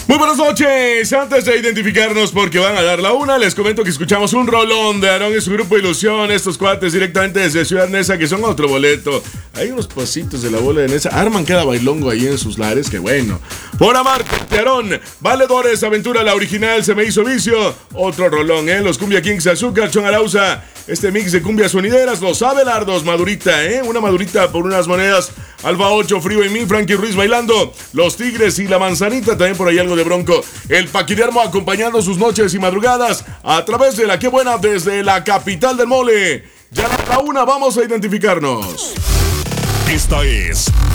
Muy buenas noches, antes de identificarnos porque van a dar la una, les comento que escuchamos un rolón de Aarón y su grupo Ilusión, estos cuates directamente desde Ciudad Neza que son otro boleto. Hay unos pasitos de la bola de Neza, arman cada bailongo ahí en sus lares, que bueno. Por amarte, Aarón, Valedores, Aventura, la original, se me hizo vicio, otro rolón, los Cumbia Kings, Azúcar, Chon Arauza, este mix de cumbias sonideras, los Abelardos, Madurita, una madurita por unas monedas, Alfa 8, Frío y mí, Frankie Ruiz bailando, los Tigres y la Manzanita, también por ahí algo de Bronco, el Paquidermo acompañando sus noches y madrugadas a través de la Qué Buena desde la capital del mole. Ya a la una vamos a identificarnos. Esta es